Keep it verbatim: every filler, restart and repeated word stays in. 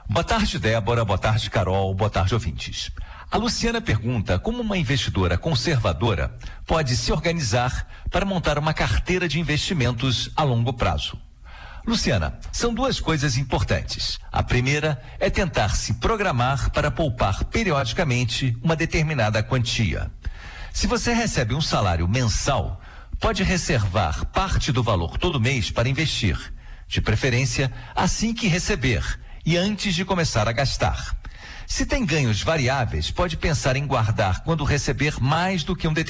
Boa tarde, Débora. Boa tarde, Carol. Boa tarde, ouvintes. A Luciana pergunta como uma investidora conservadora pode se organizar para montar uma carteira de investimentos a longo prazo. Luciana, são duas coisas importantes. A primeira é tentar se programar para poupar periodicamente uma determinada quantia. Se você recebe um salário mensal, pode reservar parte do valor todo mês para investir, de preferência assim que receber e antes de começar a gastar. Se tem ganhos variáveis, pode pensar em guardar quando receber mais do que um determinado